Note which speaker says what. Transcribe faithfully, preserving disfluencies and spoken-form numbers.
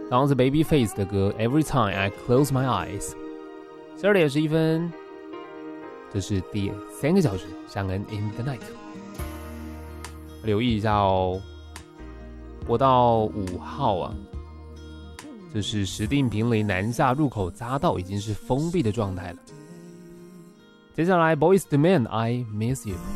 Speaker 1: 刚刚是 Babyface 的歌 Every Time I Close My Eyes。十二点十一分，这是第三个小时尚恩 In the Night。留意一下哦，国道五号啊，就是石碇坪林南下入口匝道已经是封闭的状态了。接下来 Boyz II Men I Miss You。